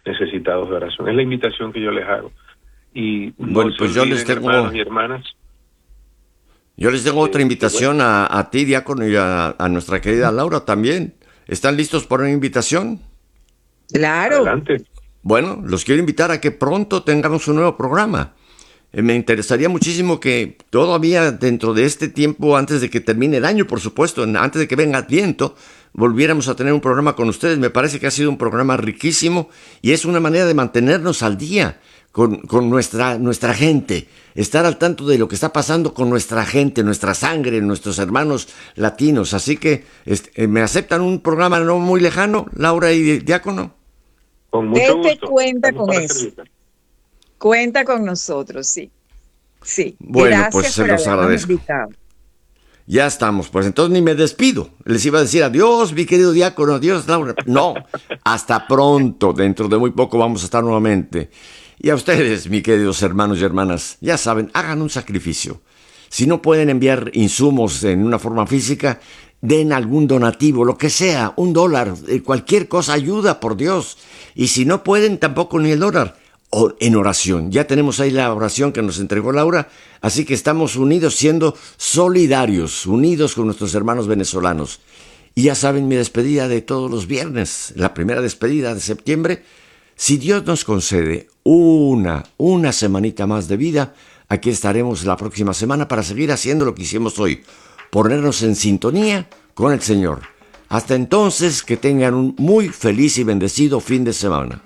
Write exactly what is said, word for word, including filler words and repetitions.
necesitados de oración. Es la invitación que yo les hago. Y no bueno, se pues yo olviden, les tengo... hermanos y hermanas. Yo les tengo otra Eh, invitación bueno. a, a ti, diácono, y a, a nuestra querida Laura también. ¿Están listos para una invitación? Claro. Adelante. Bueno, los quiero invitar a que pronto tengamos un nuevo programa. Eh, me interesaría muchísimo que todavía dentro de este tiempo, antes de que termine el año, por supuesto, antes de que venga Adviento, volviéramos a tener un programa con ustedes. Me parece que ha sido un programa riquísimo y es una manera de mantenernos al día con, con nuestra, nuestra gente, estar al tanto de lo que está pasando con nuestra gente, nuestra sangre, nuestros hermanos latinos. Así que, este, ¿me aceptan un programa no muy lejano, Laura y Diácono? Con mucho Pepe gusto. cuenta Estamos con para eso. servirle. Cuenta con nosotros, sí. Sí. Bueno, Gracias pues se por los habernos agradezco. invitado. Ya estamos, pues entonces ni me despido. Les iba a decir adiós, mi querido diácono, adiós, Laura. No, hasta pronto, dentro de muy poco vamos a estar nuevamente. Y a ustedes, mis queridos hermanos y hermanas, ya saben, hagan un sacrificio. Si no pueden enviar insumos en una forma física, den algún donativo, lo que sea, un dólar, eh, cualquier cosa ayuda, por Dios. Y si no pueden, tampoco ni el dólar. O en oración. Ya tenemos ahí la oración que nos entregó Laura, así que estamos unidos siendo solidarios, unidos con nuestros hermanos venezolanos. Y ya saben mi despedida de todos los viernes, la primera despedida de septiembre. Si Dios nos concede una, una semanita más de vida, aquí estaremos la próxima semana para seguir haciendo lo que hicimos hoy, ponernos en sintonía con el Señor. Hasta entonces, que tengan un muy feliz y bendecido fin de semana.